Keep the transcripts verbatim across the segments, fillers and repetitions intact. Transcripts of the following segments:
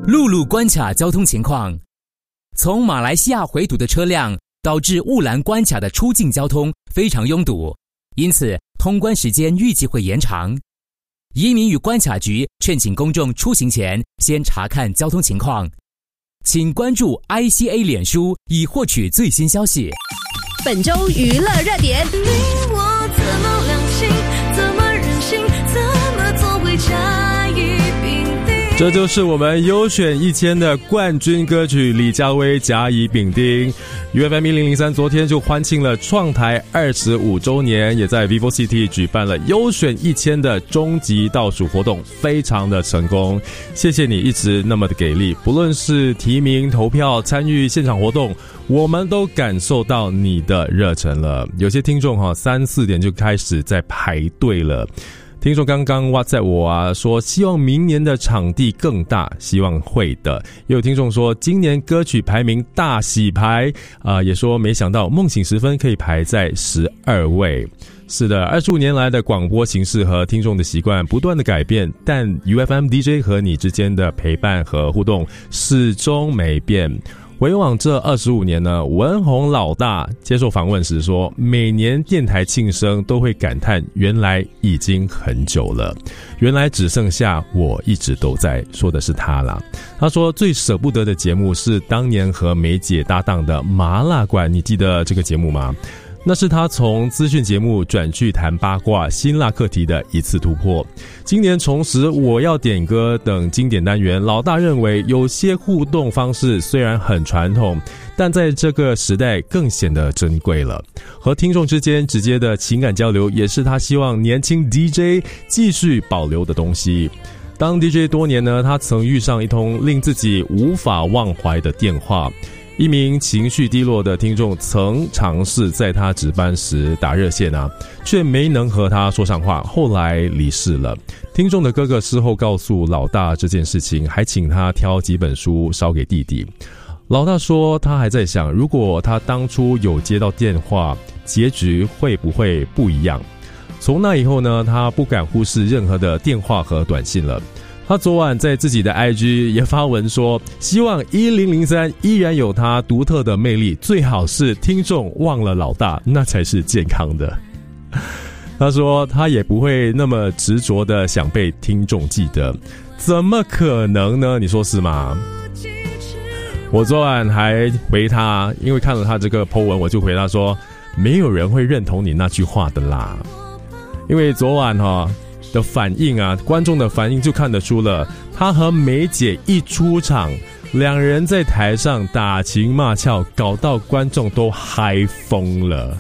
陆路关卡交通情况。从马来西亚回堵的车辆导致雾兰关卡的出境交通非常拥堵，因此通关时间预计会延长。移民与关卡局劝请公众出行前先查看交通情况。请关注 I C A 脸书以获取最新消息。 本周娱乐热点， 你我怎么两性，怎么任性，怎么做会差异并定。 这就是我们优选一千的冠军歌曲李佳薇甲乙丙丁。 U F M 一零零三昨天就欢庆了创台二十五周年，也在 Vivo City 举办了优选一千的终极倒数活动，非常的成功。谢谢你一直那么的给力，不论是提名投票参与现场活动，我们都感受到你的热忱了。有些听众哈三四点就开始在排队了。听说刚刚 WhatsApp 我啊，说希望明年的场地更大，希望会的。也有听众说今年歌曲排名大洗牌啊、呃，也说没想到梦醒时分可以排在十二位。是的，二十五年来的广播形式和听众的习惯不断的改变，但 U F M D J 和你之间的陪伴和互动始终没变。回往这二十五年呢，文宏老大接受访问时说，每年电台庆生都会感叹原来已经很久了，原来只剩下我一直都在，说的是他啦。他说最舍不得的节目是当年和梅姐搭档的麻辣馆，你记得这个节目吗？那是他从资讯节目转去谈八卦辛辣课题的一次突破。今年重拾我要点歌等经典单元，老大认为有些互动方式虽然很传统，但在这个时代更显得珍贵了。和听众之间直接的情感交流也是他希望年轻 D J 继续保留的东西。当 D J 多年呢，他曾遇上一通令自己无法忘怀的电话。一名情绪低落的听众曾尝试在他值班时打热线啊，却没能和他说上话，后来离世了。听众的哥哥事后告诉老大这件事情，还请他挑几本书烧给弟弟。老大说他还在想，如果他当初有接到电话，结局会不会不一样。从那以后呢，他不敢忽视任何的电话和短信了。他昨晚在自己的 I G 也发文说，希望一零零三依然有他独特的魅力，最好是听众忘了老大，那才是健康的。他说他也不会那么执着的想被听众记得，怎么可能呢？你说是吗？我昨晚还回他，因为看了他这个 po 文，我就回他说，没有人会认同你那句话的啦。因为昨晚哈、哦的反应啊，观众的反应就看得出了，他和梅姐一出场，两人在台上打情骂俏，搞到观众都嗨疯了。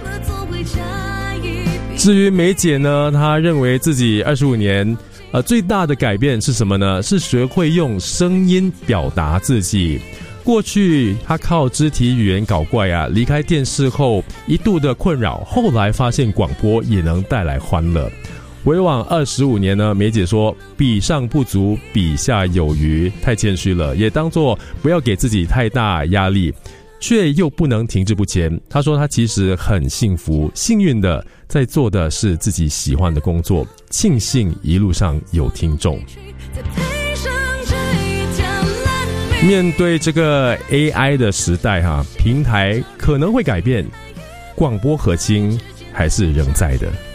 至于梅姐呢，她认为自己二十五年呃，最大的改变是什么呢？是学会用声音表达自己。过去她靠肢体语言搞怪啊，离开电视后一度的困扰，后来发现广播也能带来欢乐。回往二十五年呢，梅姐说比上不足，比下有余，太谦虚了，也当作不要给自己太大压力，却又不能停滞不前。她说她其实很幸福，幸运的在做的是自己喜欢的工作，庆幸一路上有听众。面对这个 A I 的时代哈，平台可能会改变，广播核心还是仍在的。